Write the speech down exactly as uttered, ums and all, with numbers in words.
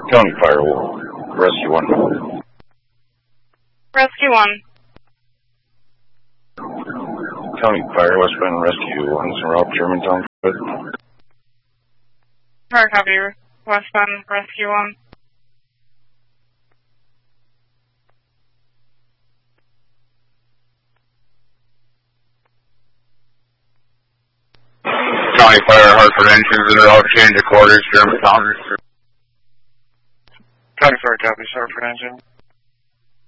County Fire, Rescue one. Rescue one. County Fire, West Bend Rescue one, Rob Germantown. Hard copy, West Bend Rescue one. County Fire, Hartford Engines, and they're all change of quarters, Germantown. County Fire, copy, Hartford Engine.